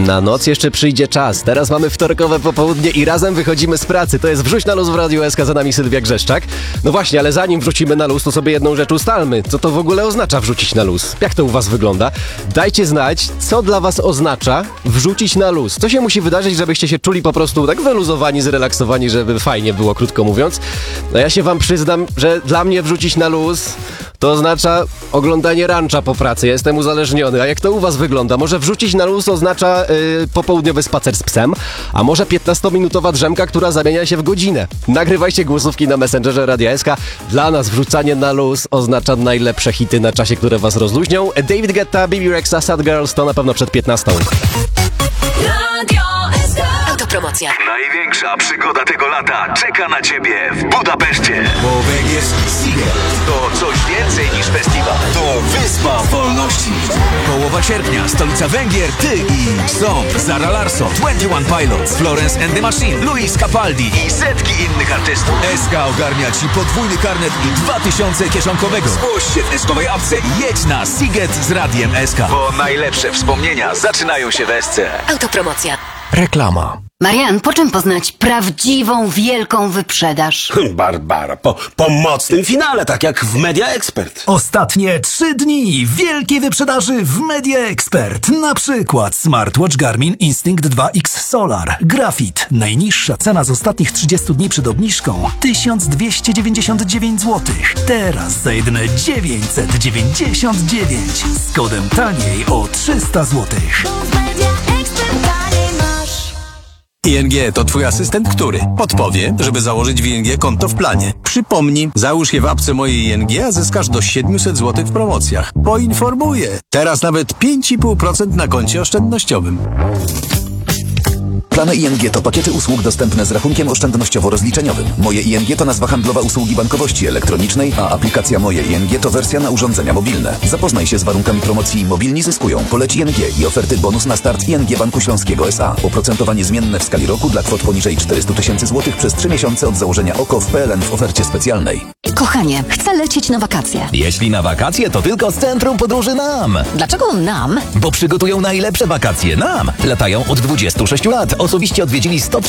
Na noc jeszcze przyjdzie czas. Teraz mamy wtorkowe popołudnie i razem wychodzimy z pracy. To jest Wrzuć na luz w Radiu SK, za nami Sylwia Grzeszczak. No właśnie, ale zanim wrzucimy na luz, to sobie jedną rzecz ustalmy. Co to w ogóle oznacza wrzucić na luz? Jak to u was wygląda? Dajcie znać, co dla was oznacza wrzucić na luz. Co się musi wydarzyć, żebyście się czuli po prostu tak wyluzowani, zrelaksowani, żeby fajnie było, krótko mówiąc. No ja się wam przyznam, że dla mnie wrzucić na luz to oznacza oglądanie rancza po pracy. Ja jestem uzależniony. A jak to u was wygląda? Może wrzucić na luz oznacza popołudniowy spacer z psem, a może 15-minutowa drzemka, która zamienia się w godzinę. Nagrywajcie głosówki na Messengerze Radia SK. Dla nas wrzucanie na luz oznacza najlepsze hity na czasie, które was rozluźnią. David Guetta, Bibi Rexa, Sad Girls to na pewno przed 15. Radio SK. Autopromocja. Największa przygoda tego lata czeka na Ciebie w Budapeszcie. Bo Węgier Seagull To coś więcej niż festiwal. to wyspa wolności. Połowa sierpnia, stolica Węgier, ty i Song, Zara Larsson, 21 Pilots, Florence and the Machine, Luis Capaldi I setki innych artystów. SK ogarnia Ci podwójny karnet i 2000 kieszonkowego. Zgłoś się w SK-owej apce i jedź na Siget z Radiem SK. Bo najlepsze wspomnienia zaczynają się w SC. Autopromocja. Reklama. Marian, po czym poznać prawdziwą, wielką wyprzedaż? Barbara, po mocnym finale, tak jak w Media Expert. Ostatnie 3 dni wielkiej wyprzedaży w Media Expert. Na przykład smartwatch Garmin Instinct 2X Solar. Grafit. Najniższa cena z ostatnich 30 dni przed obniżką 1299 zł. Teraz za jedyne 999 z kodem taniej o 300 zł. ING to twój asystent, który podpowie, żeby założyć w ING konto w planie. Przypomnij, załóż je w apce mojej ING, a zyskasz do 700 zł w promocjach. Poinformuję. Teraz nawet 5,5% na koncie oszczędnościowym. Plany ING to pakiety usług dostępne z rachunkiem oszczędnościowo-rozliczeniowym. Moje ING to nazwa handlowa usługi bankowości elektronicznej, a aplikacja Moje ING to wersja na urządzenia mobilne. Zapoznaj się z warunkami promocji Mobilni zyskują. Poleć ING i oferty bonus na start ING Banku Śląskiego S.A. Oprocentowanie zmienne w skali roku dla kwot poniżej 400 000 złotych przez 3 miesiące od założenia OKO w PLN w ofercie specjalnej. Kochanie, chcę lecieć na wakacje. Jeśli na wakacje, to tylko z Centrum Podróży NAM. Dlaczego nam? Bo przygotują najlepsze wakacje NAM. Latają od 26 lat. Osobiście odwiedzili 100